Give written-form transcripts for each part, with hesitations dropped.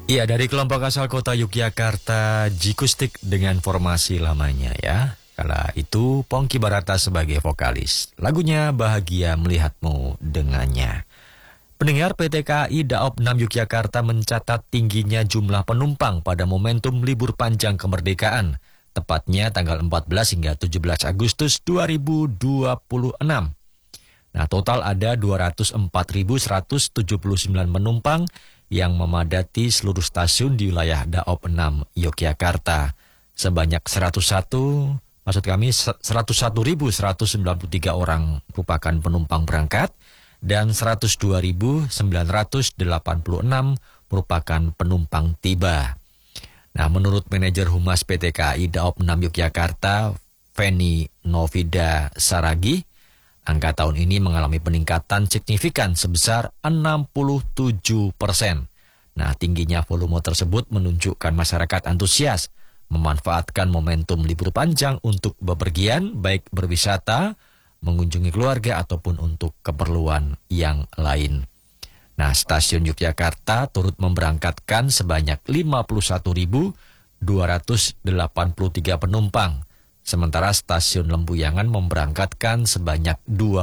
Iya, dari kelompok asal kota Yogyakarta, Jikustik dengan formasi lamanya ya. Kala itu Pongki Barata sebagai vokalis. Lagunya Bahagia Melihatmu dengannya. Pendengar, PT KAI Daop 6 Yogyakarta mencatat tingginya jumlah penumpang pada momentum libur panjang kemerdekaan. Tepatnya tanggal 14 hingga 17 Agustus 2026. Nah, total ada 204.179 penumpang yang memadati seluruh stasiun di wilayah Daop 6 Yogyakarta. Sebanyak 101.193 orang merupakan penumpang berangkat dan 102.986 merupakan penumpang tiba. Nah, menurut manajer Humas PT KAI Daop 6 Yogyakarta, Feni Novida Saragi, angka tahun ini mengalami peningkatan signifikan sebesar 67%. Nah, tingginya volume tersebut menunjukkan masyarakat antusias memanfaatkan momentum libur panjang untuk bepergian, baik berwisata, mengunjungi keluarga, ataupun untuk keperluan yang lain. Nah, stasiun Yogyakarta turut memberangkatkan sebanyak 51.283 penumpang. Sementara stasiun Lempuyangan memberangkatkan sebanyak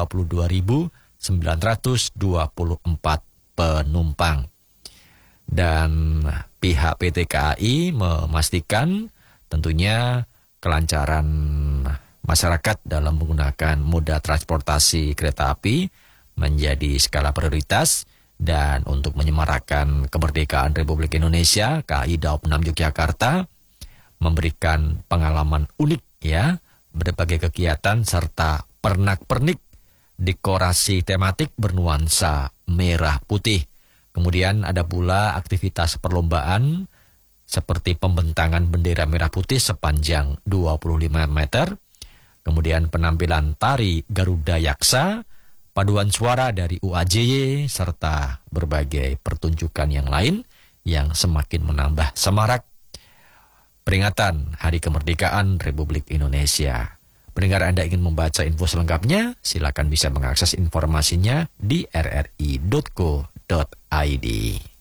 22.924 penumpang. Dan pihak PT KAI memastikan tentunya kelancaran masyarakat dalam menggunakan moda transportasi kereta api menjadi skala prioritas. Dan untuk menyemarakan kemerdekaan Republik Indonesia, KAI Daop 6 Yogyakarta memberikan pengalaman unik ya, berbagai kegiatan serta pernak-pernik dekorasi tematik bernuansa merah putih. Kemudian ada pula aktivitas perlombaan seperti pembentangan bendera merah putih sepanjang 25 meter. Kemudian penampilan tari Garuda Yaksa, paduan suara dari UAJY, serta berbagai pertunjukan yang lain yang semakin menambah semarak peringatan Hari Kemerdekaan Republik Indonesia. Pendengar, Anda ingin membaca info selengkapnya? Silakan bisa mengakses informasinya di rri.co.id.